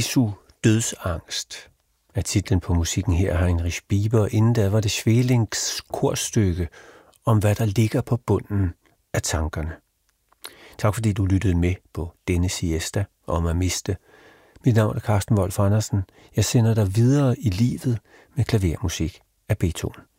Jesu dødsangst er titlen på musikken her af Heinrich Bieber. Inden da var det Svelings korstykke om, hvad der ligger på bunden af tankerne. Tak fordi du lyttede med på denne siesta om at miste. Mit navn er Carsten Wolf Andersen. Jeg sender dig videre i livet med klavermusik af Beethoven.